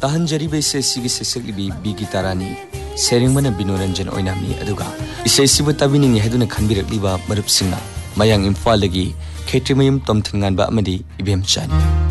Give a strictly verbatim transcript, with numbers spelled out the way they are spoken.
ताहंजरी बेसे सिगी सेसकलिबी बिगी तारानी सेरिंगमन बिनोरंजन ओइनामी अदुगा इसे सिबु तबिनिंग हेदुना खनबिरकलिबा मरुपसिंगा मयांग इम्फालदगी खेत्रिमयम तोमथिंगानबा अमदी इबेम चानी।